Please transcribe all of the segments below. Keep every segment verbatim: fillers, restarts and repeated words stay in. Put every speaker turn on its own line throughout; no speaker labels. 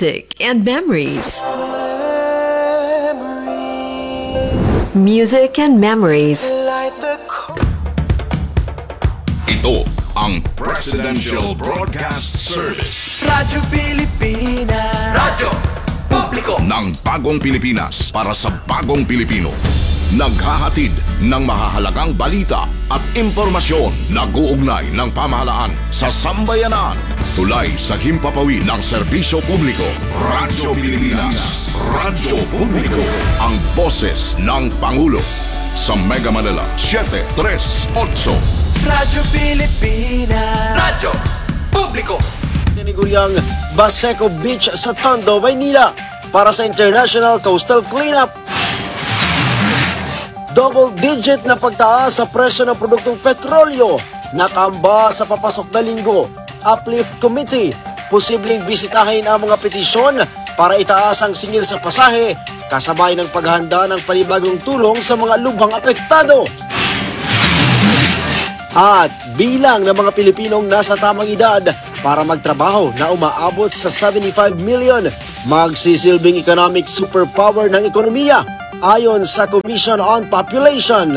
music and memories. Music and memories.
Ito ang Presidential Broadcast Service.
Radyo Pilipinas. Radyo Publiko
ng bagong Pilipinas para sa bagong Pilipino. Naghahatid ng mahahalagang balita at impormasyon na guugnay ng pamahalaan sa sambayanan. Tulay sa himpapawid ng serbisyo publiko. Radyo Pilipinas. Radyo Publiko. Ang boses ng Pangulo. Sa Mega Manila, seven three eight.
Radyo Pilipinas. Radyo Publiko.
Tiniguryang Baseco Beach sa Tondo, Maynila para sa International Coastal Cleanup. Double-digit na pagtaas sa presyo ng produktong petrolyo nakamba sa papasok na linggo. Uplift Committee, posibleng bisitahin ang mga petisyon para itaas ang singil sa pasahe kasabay ng paghahanda ng panibagong tulong sa mga lubhang apektado. At bilang ng mga Pilipinong nasa tamang edad para magtrabaho na umaabot sa seventy-five million, magsisilbing economic superpower ng ekonomiya ayon sa Commission on Population.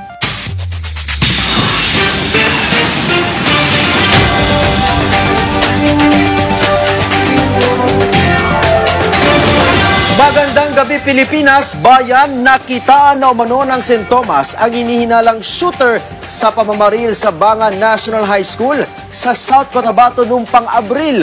Magandang gabi Pilipinas, bayan, nakitaan na umano ng sintomas ang hinihinalang shooter sa pamamaril sa Banga National High School sa South Cotabato noong pang-Abril.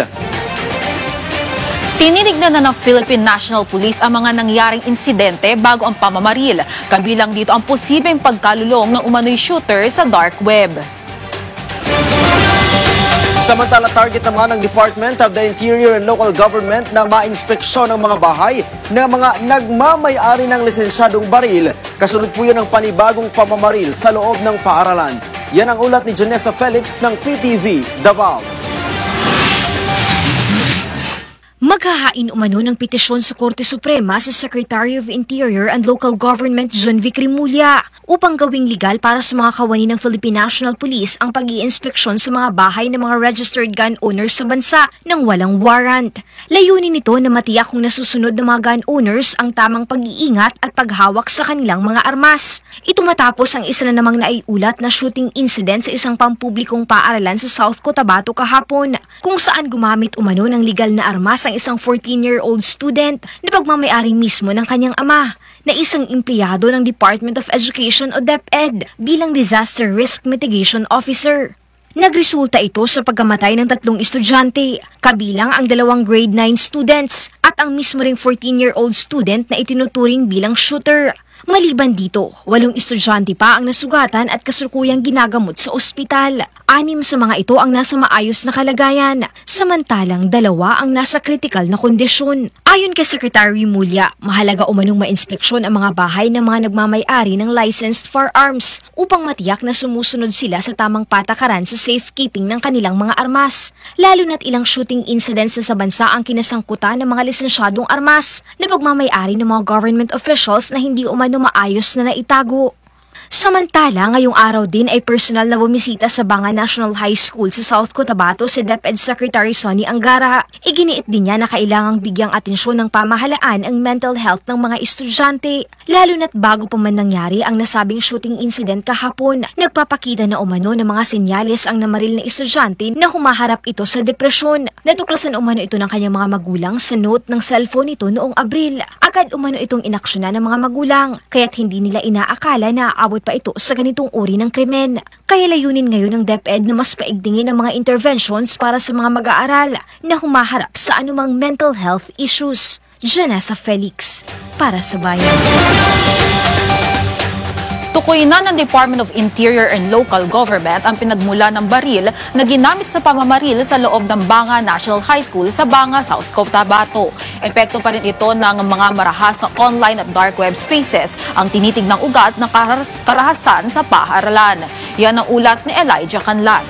Tinirignan na ng Philippine National Police ang mga nangyaring insidente bago ang pamamaril. Kabilang dito ang posibleng pagkalulong ng umano'y shooter sa dark web.
Samantala, target naman ng Department of the Interior and Local Government na ma-inspeksyon ng mga bahay na mga nagmamay-ari ng lisensyadong baril. Kasunod po yun ng panibagong pamamaril sa loob ng paaralan. Yan ang ulat ni Janessa Felix ng P T V, Davao.
Maghahain umano ng petisyon sa Korte Suprema sa Secretary of Interior and Local Government John Vic Rimulya upang gawing legal para sa mga kawani ng Philippine National Police ang pag-iinspeksyon sa mga bahay ng mga registered gun owners sa bansa nang walang warrant. Layunin nito na matiyak kung nasusunod ng mga gun owners ang tamang pag-iingat at paghawak sa kanilang mga armas. Ito matapos ang isa na namang naiulat na shooting incident sa isang pampublikong paaralan sa South Cotabato kahapon, kung saan gumamit umano ng legal na armas ang isang fourteen-year-old student na pagmamayari mismo ng kanyang ama, na isang empleyado ng Department of Education o DepEd bilang Disaster Risk Mitigation Officer. Nagresulta ito sa pagkamatay ng tatlong estudyante, kabilang ang dalawang grade nine students at ang mismo ring fourteen-year-old student na itinuturing bilang shooter. Maliban dito, walong estudyante pa ang nasugatan at kasalukuyang ginagamot sa ospital. Anim sa mga ito ang nasa maayos na kalagayan, samantalang dalawa ang nasa kritikal na kondisyon. Ayon kay Secretary Rimulya, mahalaga umanong ma-inspeksyon ang mga bahay ng mga nagmamay-ari ng licensed firearms upang matiyak na sumusunod sila sa tamang patakaran sa safekeeping ng kanilang mga armas. Lalo na't ilang shooting incidents sa bansa ang kinasangkutan ng mga lisensyadong armas na pagmamay-ari ng mga government officials na hindi umano maayos na naitago. Samantala, ngayong araw din ay personal na bumisita sa Banga National High School sa South Cotabato si DepEd Secretary Sonny Angara. Iginiit din niya na kailangang bigyang atensyon ng pamahalaan ang mental health ng mga estudyante. Lalo na't bago pa man nangyari ang nasabing shooting incident kahapon, nagpapakita na umano ng mga senyales ang namaril na estudyante na humaharap ito sa depresyon. Natuklasan umano ito ng kanyang mga magulang sa note ng cellphone nito noong Abril. Agad umano itong inaksyonan ng mga magulang, kaya't hindi nila inaakala na aabot pa ito sa ganitong uri ng krimen. Kaya layunin ngayon ng DepEd na mas paigtingin ang mga interventions para sa mga mag-aaral na humaharap sa anumang mental health issues. Janessa Felix, para sa Bayan.
Tukoy na ng Department of Interior and Local Government ang pinagmula ng baril na ginamit sa pamamaril sa loob ng Banga National High School sa Banga, South Cotabato. Epekto pa rin ito ng mga marahas na online at dark web spaces ang tinitignang ugat ng karahasan sa paaralan. Yan ang ulat ni Elijah Canlas.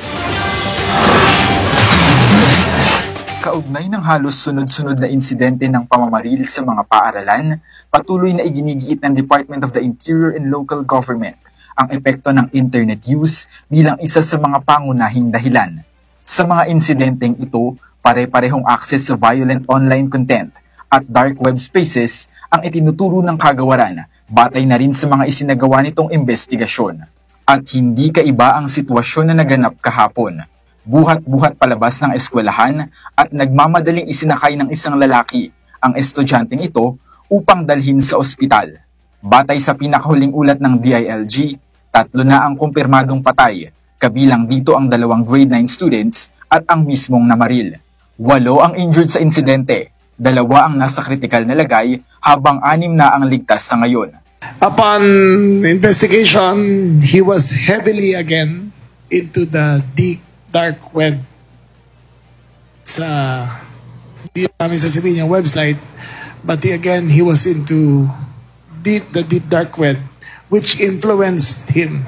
Kaugnay ng halos sunod-sunod na insidente ng pamamaril sa mga paaralan, patuloy na iginigiit ng Department of the Interior and Local Government ang epekto ng internet use bilang isa sa mga pangunahing dahilan. Sa mga insidenteng ito, Pare-parehong access sa violent online content at dark web spaces ang itinuturo ng kagawaran batay na rin sa mga isinagawa nitong investigasyon. At hindi kaiba ang sitwasyon na naganap kahapon. Buhat-buhat palabas ng eskwelahan at nagmamadaling isinakay ng isang lalaki ang estudyanteng ito upang dalhin sa ospital. Batay sa pinakahuling ulat ng D I L G, tatlo na ang kumpirmadong patay, kabilang dito ang dalawang grade nine students at ang mismong namaril. Walo ang injured sa insidente, dalawa ang nasa kritikal na lagay habang anim na ang ligtas sa ngayon.
Upon investigation, he was heavily again into the deep dark web sa di namin sasabihin yung website, but he, again he was into deep the deep dark web which influenced him.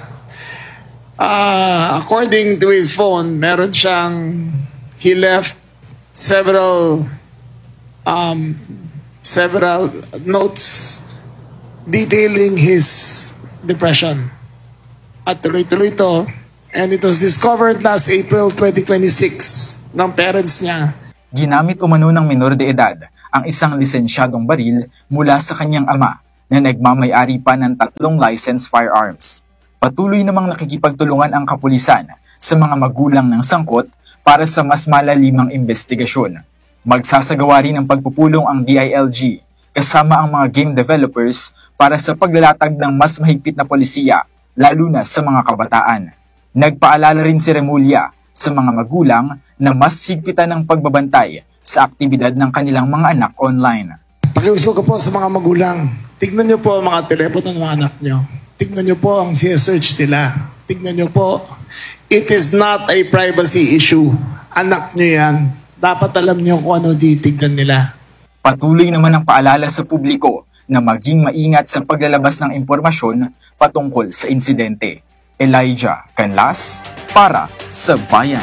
Uh, according to his phone, meron siyang he left several um, several notes detailing his depression. At tuloy-tuloy ito, and it was discovered last April twenty twenty-six ng parents niya.
Ginamit umano ng minor de edad ang isang lisensyadong baril mula sa kanyang ama na nagmamay-ari pa ng tatlong licensed firearms. Patuloy namang nakikipagtulungan ang kapulisan sa mga magulang ng sangkot para sa mas malalimang investigasyon. Magsasagawa rin ng pagpupulong ang D I L G kasama ang mga game developers para sa paglalatag ng mas mahigpit na polisiya, lalo na sa mga kabataan. Nagpaalala rin si Remulla sa mga magulang na mas higpitan ng pagbabantay sa aktibidad ng kanilang mga anak online.
Pakiuso ko po sa mga magulang, tignan niyo po ang mga telepono ng mga anak niyo. Tignan niyo po ang siya-search nila. Tignan niyo po, it is not a privacy issue. Anak niyo yan. Dapat alam niyo kung ano titignan nila.
Patuloy naman ang paalala sa publiko na maging maingat sa paglalabas ng impormasyon patungkol sa insidente. Elijah Canlas para sa Bayan.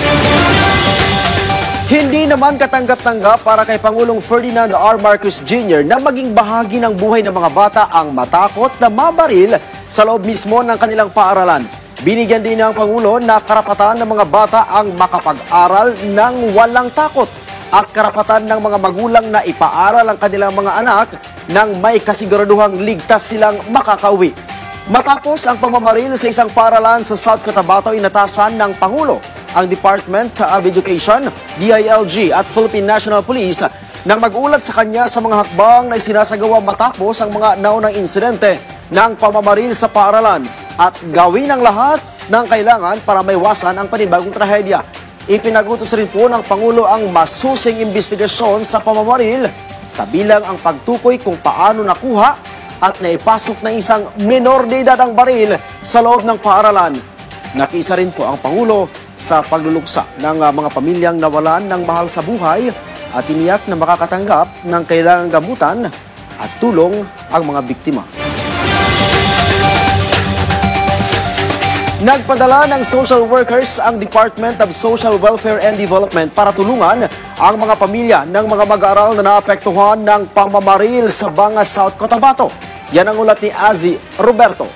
Hindi naman katanggap-tanggap para kay Pangulong Ferdinand R. Marcos Junior na maging bahagi ng buhay ng mga bata ang matakot na mabaril sa loob mismo ng kanilang paaralan. Binigyan din ng Pangulo na karapatan ng mga bata ang makapag-aral ng walang takot at karapatan ng mga magulang na ipaaral ang kanilang mga anak nang may kasiguraduhang ligtas silang makakauwi. Matapos ang pamamaril sa isang paaralan sa South Cotabato, inatasan ng Pangulo ang Department of Education, D I L G at Philippine National Police nang mag-ulat sa kanya sa mga hakbang na isinasagawa matapos ang mga naunang insidente ng pamamaril sa paaralan at gawin ang lahat ng kailangan para maiwasan ang panibagong trahedya. Ipinagutos rin po ng Pangulo ang masusing investigasyon sa pamamaril, kabilang ang pagtukoy kung paano nakuha at naipasok ng isang menor de edad ang baril sa loob ng paaralan. Nakiisa rin po ang Pangulo sa pagluluksa ng uh, mga pamilyang nawalan ng mahal sa buhay at tiniyak na makakatanggap ng kailangang gamutan at tulong ang mga biktima. Nagpadala ng social workers ang Department of Social Welfare and Development para tulungan ang mga pamilya ng mga mag-aaral na naapektuhan ng pamamaril sa Banga, South Cotabato. Yan ang ulat ni Azi Roberto.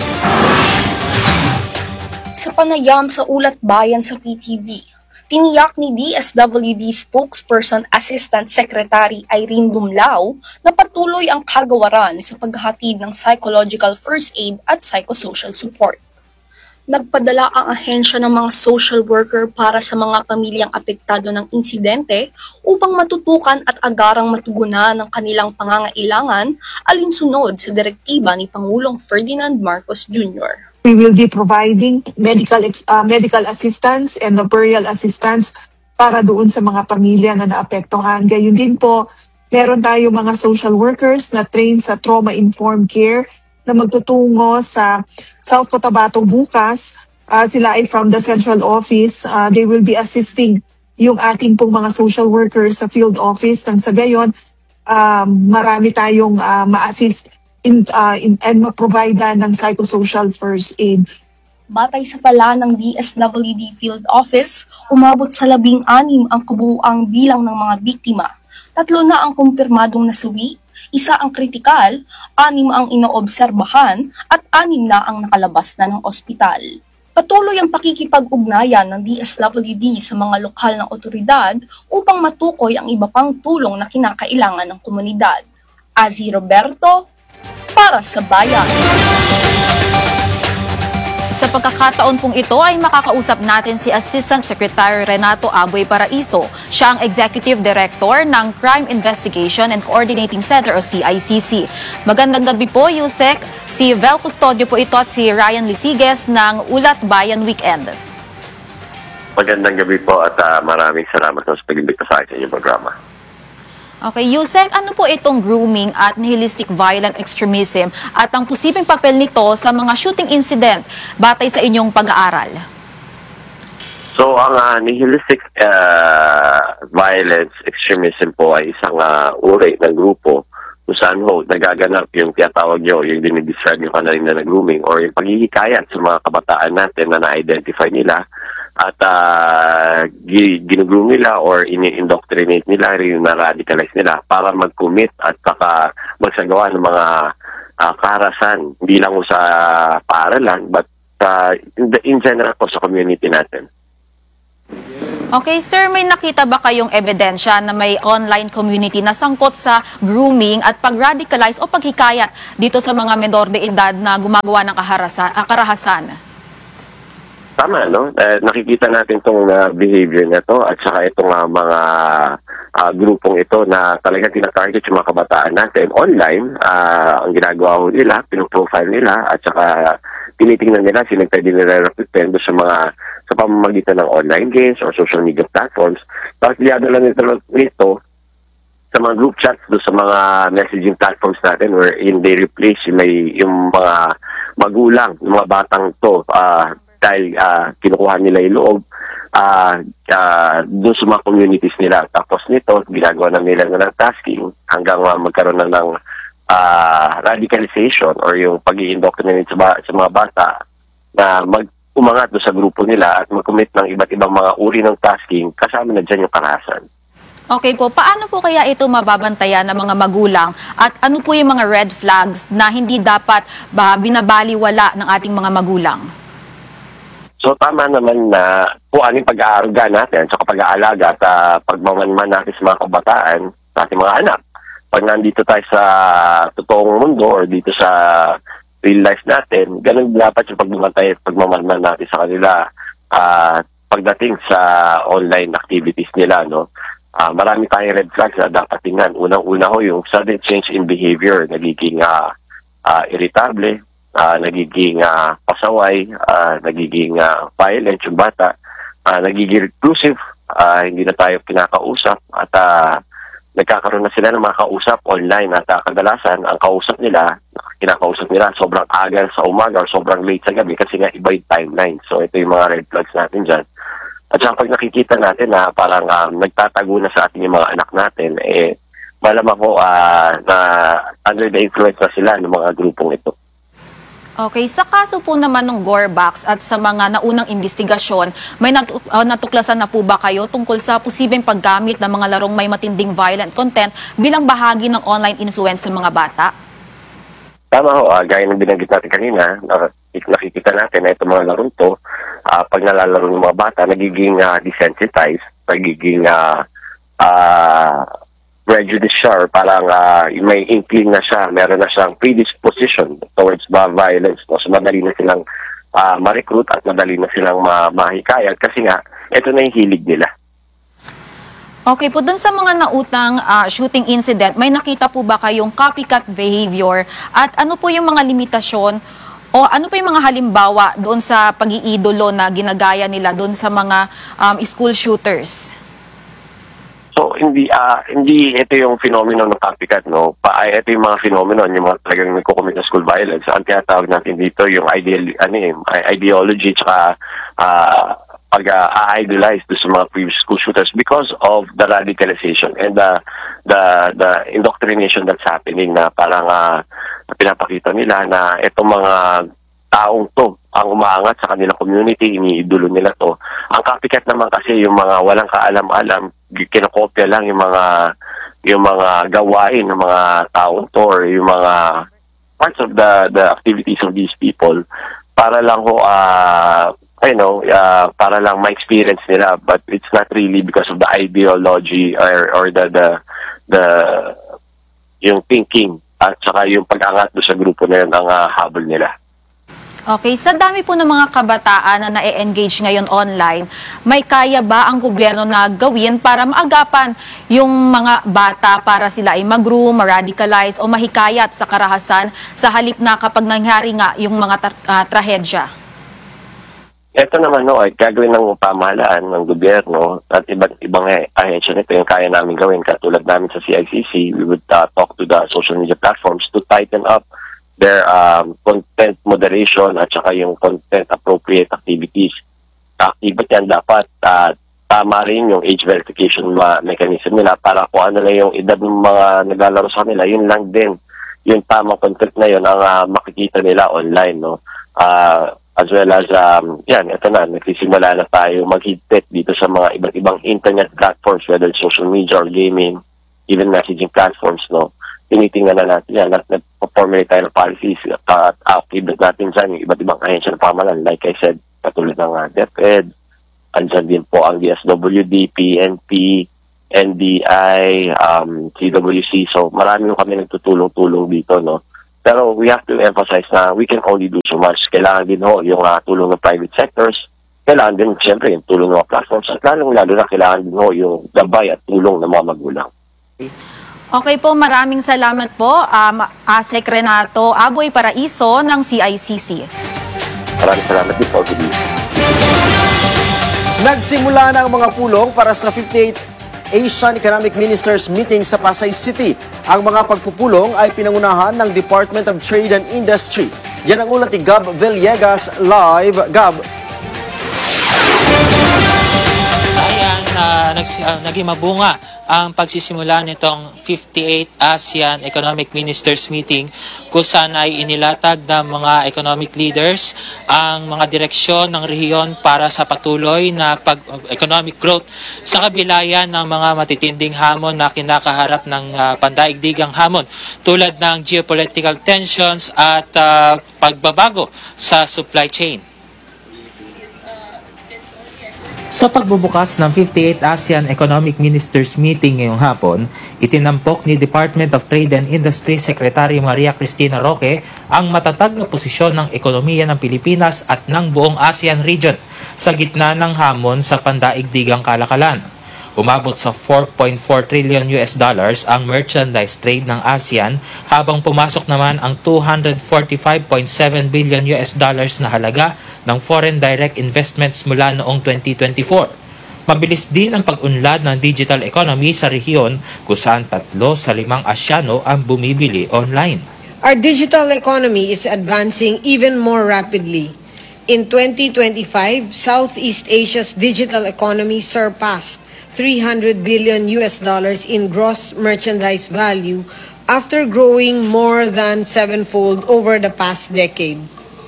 Sa panayam sa Ulat Bayan sa P T V, tiniyak ni D S W D Spokesperson Assistant Secretary Irene Dumlao na patuloy ang kagawaran sa paghahatid ng psychological first aid at psychosocial support. Nagpadala ang ahensya ng mga social worker para sa mga pamilyang apektado ng insidente upang matutukan at agarang matugunan ng kanilang pangangailangan alinsunod sa direktiba ni Pangulong Ferdinand Marcos Junior
We will be providing medical uh, medical assistance and burial assistance para doon sa mga pamilya na naapektuhan. Gayun din po, meron tayo mga social workers na trained sa trauma-informed care na magtutungo sa South Cotabato bukas. Uh, sila ay from the central office. Uh, they will be assisting yung ating pong mga social workers sa field office. Nang sa gayon, um, marami tayong uh, ma-assist in, uh, in, and ma-provide ng psychosocial first aid.
Batay sa tala ng D S W D Field Office, umabot sa labing anim ang kabuuang bilang ng mga biktima. Tatlo na ang kumpirmadong nasawi, isa ang kritikal, anim ang inoobserbahan, at anim na ang nakalabas na ng ospital. Patuloy ang pakikipag-ugnayan ng D S W D sa mga lokal na otoridad upang matukoy ang iba pang tulong na kinakailangan ng komunidad. Azi Roberto, para sa Bayan.
Sa pagkakataon pong ito ay makakausap natin si Assistant Secretary Renato Aboy Paraiso. Siya ang Executive Director ng Crime Investigation and Coordinating Center o C I C C. Magandang gabi po, Yusek. Si Vel Custodio po ito at si Ryan Lisiges ng Ulat Bayan Weekend.
Magandang gabi po at uh, maraming salamat sa pag-imbita sa akin yung programa.
Okay, Yusek, ano po itong grooming at nihilistic violent extremism at ang posibleng papel nito sa mga shooting incident batay sa inyong pag-aaral?
So, ang uh, nihilistic uh, violence extremism po ay isang uh, uri ng grupo kung saan ho nagaganap yung tinatawag nyo, yung dinidescribe nyo kanina na grooming or yung paghihikayat sa mga kabataan natin na na-identify nila at uh, ginugroom nila or ini-indoctrinate nila, na-radicalize nila para mag-commit at saka magsagawa ng mga uh, karahasan, hindi lang sa paaralan but uh, in, the, in general po sa community natin.
Okay, sir, may nakita ba kayong ebidensya na may online community na sangkot sa grooming at pag-radicalize o paghikayat dito sa mga menor de edad na gumagawa ng kaharasa, uh, karahasan?
Tama, no? Eh, nakikita natin itong uh, behavior na to at saka itong uh, mga uh, grupong ito na talagang tinatarget yung mga kabataan natin online. Uh, ang ginagawa ho nila, pinoprofile nila at saka tinitingnan nila sila pwede nila represent sa mga sa pamamagitan ng online games or social media platforms. Tapos dinadala nito nito sa mga group chats do sa mga messaging platforms natin wherein they replace yung, may, yung mga magulang, yung mga batang to uh, dahil uh, kinukuha nila yung loob uh, uh, doon sa mga communities nila. Tapos nito, ginagawa na nila ng tasking hanggang uh, magkaroon na ng uh, radicalization or yung pag-i-indoctrinate sa, ba- sa mga bata na mag-umangat doon sa grupo nila at mag-commit ng iba't ibang mga uri ng tasking kasama na dyan yung karahasan.
Okay po, paano po kaya ito mababantayan ng mga magulang at ano po yung mga red flags na hindi dapat ba binabaliwala ng ating mga magulang?
So tama naman na kung anong pag-aaruga natin sa pag-aalaga at uh, pagmamanman natin sa mga kabataan, sa ating mga anak. Pag nandito tayo sa totoong mundo or dito sa real life natin, ganun dapat yung pagmamatay at pagmamanman natin sa kanila uh, pagdating sa online activities nila. No? Uh, marami tayong red flags na dapat tingnan. Unang-una ho yung sudden change in behavior, nagiging uh, uh, irritable, Uh, nagiging uh, pasaway, uh, nagiging uh, violent yung bata, uh, nagiging reclusive, uh, hindi na tayo kinakausap at uh, nagkakaroon na sila ng mga kausap online at uh, kadalasan ang kausap nila, kinakausap nila sobrang aga sa umaga or sobrang late sa gabi kasi nga iba yung timeline. So ito yung mga red flags natin dyan. At saka pag nakikita natin na parang um, nagtatago na sa atin yung mga anak natin, eh malamang ko uh, na under the influence na sila ng mga grupong ito.
Okay, sa kaso po naman ng Gorebox at sa mga naunang investigasyon, may nat- uh, natuklasan na po ba kayo tungkol sa posibleng paggamit ng mga larong may matinding violent content bilang bahagi ng online influence ng mga bata?
Tama ho, uh, gaya ng binanggit natin kanina, uh, nakikita natin na itong mga larong to, uh, pag nalalaro ng mga bata, nagiging uh, desensitized, nagiging uh, uh, prejudice siya or parang uh, may inkling na siya, meron na siyang predisposition towards uh, violence. No? So madali na silang uh, ma-recruit at madali na silang ma- mahikayat kasi nga, ito na yung hilig nila.
Okay po, dun sa mga nautang uh, shooting incident, may nakita po ba kayong copycat behavior at ano po yung mga limitasyon o ano po yung mga halimbawa doon sa pag-iidolo na ginagaya nila doon sa mga um, school shooters?
So hindi uh, hindi ito yung phenomenon ng copycat, no? Pa ito yung mga phenomenon yung mga talagang nagko-commit ng school violence. Ang tinatawag natin dito yung ideal ano eh, ideology tsaka uh, pag-idolize uh, sa mga previous school shooters because of the radicalization and the the the indoctrination that's happening na parang uh, pinapakita nila na itong mga taong to ang umaangat sa kanilang community, iniidolo nila to. Ang copycat naman kasi yung mga walang kaalam-alam, kinokopya lang yung mga yung mga gawain ng mga taong to or yung mga parts of the the activities of these people para lang ho, uh, I know, uh, para lang ma-experience nila, but it's not really because of the ideology or, or the, the, the, yung thinking at saka yung pag-angat do sa grupo na yun ang uh, habol nila.
Okay, sa dami po ng mga kabataan na na-engage ngayon online, may kaya ba ang gobyerno na gawin para maagapan yung mga bata para sila ay mag-groom, ma-radicalize o mahikayat sa karahasan sa halip na kapag nangyari nga yung mga tra- uh, trahedya?
Ito naman no, ay gagawin ng pamahalaan ng gobyerno at iba't ibang ahensya nito yung kaya namin gawin. Katulad namin sa C I C C, we would uh, talk to the social media platforms to tighten up their um, content moderation at saka yung content appropriate activities. Activity yan dapat uh, tama rin yung age verification ma- mechanism nila para kung ano na yung edad ng mga naglalaro sa kanila, yun lang din. Yung tamang content na yun ang uh, makikita nila online. No? Uh, as well as, um, yan, ito na, nagsisimula na tayo mag-higpit dito sa mga iba't ibang internet platforms, whether social media or gaming, even messaging platforms, no? Tinitingnan na natin yan at nag-formulate tayo ng policies at activate natin dyan yung iba't ibang ahensya ng pamahalaan. Like I said, katulad ng uh, DepEd, andyan din po ang D S W D, P N P, N B I, um, C W C. So marami yung kami nagtutulong-tulong dito, no? Pero we have to emphasize na we can only do so much. Kailangan din ho yung uh, tulong ng private sectors. Kailangan din, siyempre, yung tulong ng mga platforms. At lalong-lalo na kailangan din ho yung gabay at tulong ng mga magulang.
Okay po, maraming salamat po, um, Asek Renato Aboy Paraiso ng C I C C.
Maraming salamat din po.
Nagsimula na ang mga pulong para sa fifty-eighth Asian Economic Ministers Meeting sa Pasay City. Ang mga pagpupulong ay pinangunahan ng Department of Trade and Industry. Yan ang ulat ni Gab Villegas live. Gab.
Ayan, uh, nags, uh, naging mabunga ang pagsisimula nitong fifty-eighth ASEAN Economic Ministers Meeting kung saan ay inilatag ng mga economic leaders ang mga direksyon ng rehiyon para sa patuloy na pag-economic growth sa kabilayan ng mga matitinding hamon na kinakaharap ng uh, pandaigdigang hamon tulad ng geopolitical tensions at uh, pagbabago sa supply chain. Sa pagbubukas ng fifty-eighth ASEAN Economic Ministers Meeting ngayong hapon, itinampok ni Department of Trade and Industry Secretary Maria Cristina Roque ang matatag na posisyon ng ekonomiya ng Pilipinas at ng buong ASEAN region sa gitna ng hamon sa pandaigdigang kalakalan. Umabot sa four point four trillion U S dollars ang merchandise trade ng ASEAN habang pumasok naman ang two hundred forty-five point seven billion U S dollars na halaga ng foreign direct investments mula noong twenty twenty-four. Mabilis din ang pag-unlad ng digital economy sa rehiyon kung saan tatlo sa limang Asyano ang bumibili online.
Our digital economy is advancing even more rapidly. In twenty twenty-five, Southeast Asia's digital economy surpassed three hundred billion U S dollars in gross merchandise value after growing more than sevenfold over the past decade.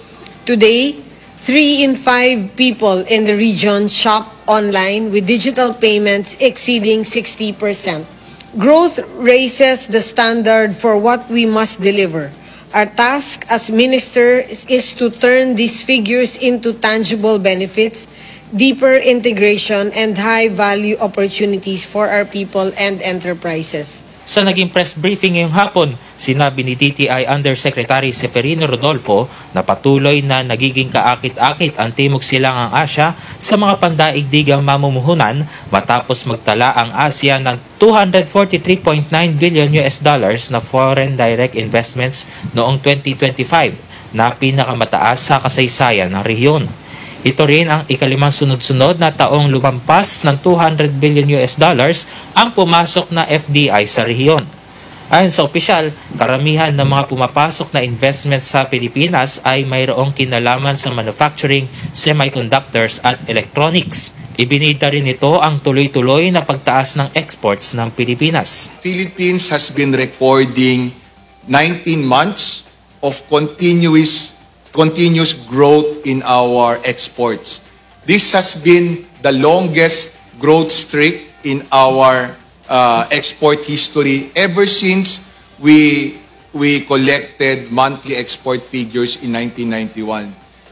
Today, three in five people in the region shop online with digital payments exceeding sixty percent. Growth raises the standard for what we must deliver. Our task as ministers is to turn these figures into tangible benefits, deeper integration, and high-value opportunities for our people and enterprises.
Sa naging press briefing ngayong hapon, sinabi ni D T I Undersecretary Seferino Rodolfo na patuloy na nagiging kaakit-akit ang Timog Silangang Asya sa mga pandaigdigang mamumuhunan matapos magtala ang ASEAN ng two hundred forty-three point nine billion U S dollars na foreign direct investments noong twenty twenty-five na pinakamataas sa kasaysayan ng rehiyon. Ito rin ang ikalimang sunod-sunod na taong lumampas ng two hundred billion U S dollars ang pumasok na F D I sa rehiyon. Ayon sa opisyal, karamihan ng mga pumapasok na investments sa Pilipinas ay mayroong kinalaman sa manufacturing, semiconductors at electronics. Ibinida rin ito ang tuloy-tuloy na pagtaas ng exports ng Pilipinas.
Philippines has been recording nineteen months of continuous continuous growth in our exports. This has been the longest growth streak in our uh, export history ever since we we collected monthly export figures in nineteen ninety-one.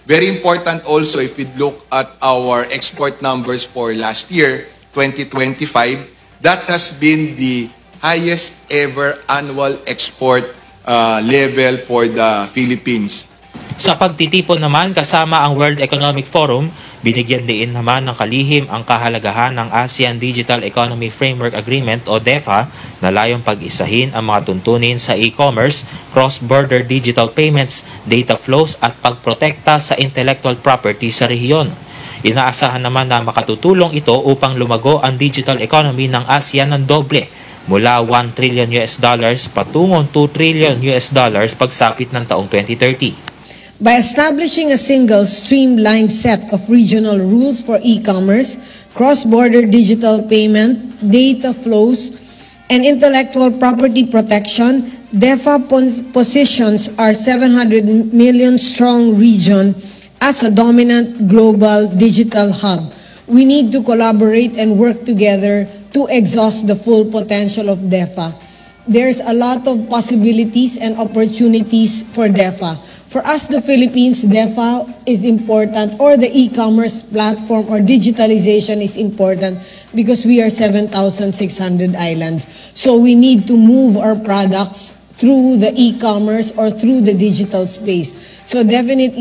Very important also if we look at our export numbers for last year, twenty twenty-five, that has been the highest ever annual export uh, level for the Philippines.
Sa pagtitipon naman kasama ang World Economic Forum, binigyan din naman ng kalihim ang kahalagahan ng ASEAN Digital Economy Framework Agreement o D E F A na layong pag-isahin ang mga tuntunin sa e-commerce, cross-border digital payments, data flows at pagprotekta sa intellectual property sa rehiyon. Inaasahan naman na makatutulong ito upang lumago ang digital economy ng ASEAN ng doble mula one trillion U S dollars patungong two trillion U S dollars pagsapit ng taong twenty thirty.
By establishing a single streamlined set of regional rules for e-commerce, cross-border digital payment, data flows, and intellectual property protection, D E F A positions our seven hundred million strong region as a dominant global digital hub. We need to collaborate and work together to exhaust the full potential of D E F A. There's a lot of possibilities and opportunities for D E F A. For us, the Philippines, D E F A is important, or the e-commerce platform or digitalization is important because we are seven thousand six hundred islands. So we need to move our products through the e-commerce or through the digital space. So definitely,